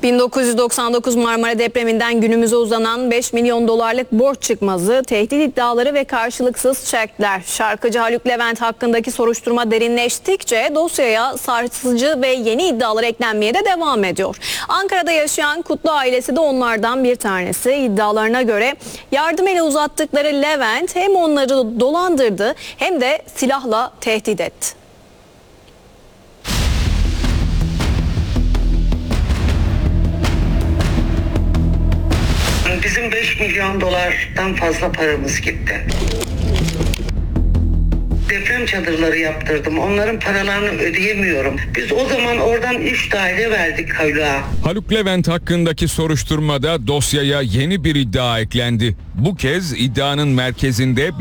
1999 Marmara depreminden günümüze uzanan 5 milyon dolarlık borç çıkmazı, tehdit iddiaları ve karşılıksız çekler. Şarkıcı Haluk Levent hakkındaki soruşturma derinleştikçe dosyaya sarsıcı ve yeni iddialar eklenmeye de devam ediyor. Ankara'da yaşayan Kutlu ailesi de onlardan bir tanesi. İddialarına göre yardım eli uzattıkları Levent hem onları dolandırdı hem de silahla tehdit etti. Bizim 5 milyon dolardan fazla paramız gitti. Deprem çadırları yaptırdım. Onların paralarını ödeyemiyorum. Biz o zaman oradan 3 daire verdik Haluk'a. Haluk Levent hakkındaki soruşturmada dosyaya yeni bir iddia eklendi. Bu kez iddianın merkezinde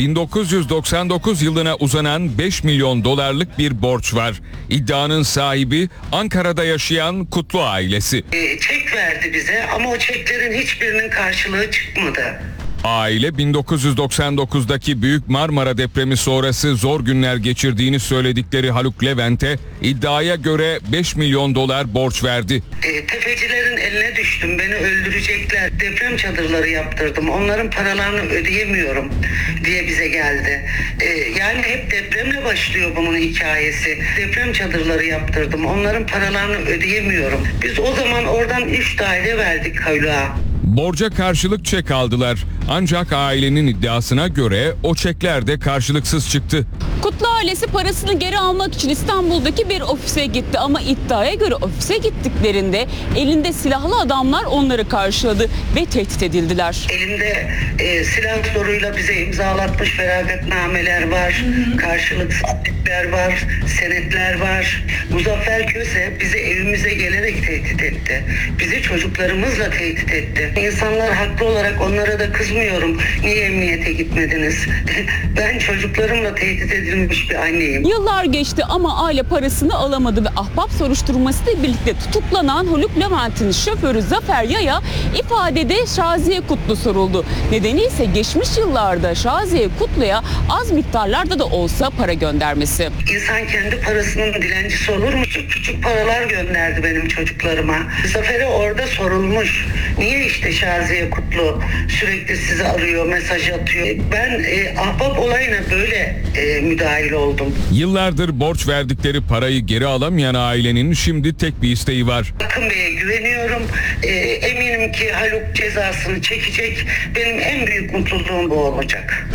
1999 yılına uzanan 5 milyon dolarlık bir borç var. İddianın sahibi Ankara'da yaşayan Kutlu ailesi. Çek verdi bize ama o çeklerin hiçbirinin karşılığı çıkmadı. Aile 1999'daki Büyük Marmara depremi sonrası zor günler geçirdiğini söyledikleri Haluk Levent'e iddiaya göre 5 milyon dolar borç verdi. Tefecilerin eline düştüm, beni öldürecekler. Deprem çadırları yaptırdım, onların paralarını ödeyemiyorum diye bize geldi. Yani hep depremle başlıyor bunun hikayesi. Deprem çadırları yaptırdım, onların paralarını ödeyemiyorum. Biz o zaman oradan 3 daire verdik Haluk'a. Borca karşılık çek aldılar. Ancak ailenin iddiasına göre o çekler de karşılıksız çıktı. Kutlu ailesi parasını geri almak için İstanbul'daki bir ofise gitti ama iddiaya göre ofise gittiklerinde elinde silahlı adamlar onları karşıladı ve tehdit edildiler. Elinde silah zoruyla bize imzalatmış feragatnameler var, karşılıksız çekler var, senetler var. Muzaffer Köse bizi evimize gelerek tehdit etti. Bizi çocuklarımızla tehdit etti. İnsanlar haklı olarak onlara da kızmıyorum. Niye emniyete gitmediniz? Ben çocuklarımla tehdit edilmiş bir anneyim. Yıllar geçti ama aile parasını alamadı ve ahbap soruşturmasıyla birlikte tutuklanan Haluk Levent'in şoförü Zafer Yaya ifadede Şaziye Kutlu soruldu. Nedeni ise geçmiş yıllarda Şaziye Kutlu'ya az miktarlarda da olsa para göndermesi. İnsan kendi parasının dilencisi olur mu? Küçük paralar gönderdi benim çocuklarıma. Zafer'e orada sorulmuş. Niye işte Şaziye Kutlu sürekli sizi arıyor, mesaj atıyor. Ben ahbap olayına böyle müdahil oldum. Yıllardır borç verdikleri parayı geri alamayan ailenin şimdi tek bir isteği var. Akın Bey'e güveniyorum. Eminim ki Haluk cezasını çekecek. Benim en büyük mutluluğum bu olacak.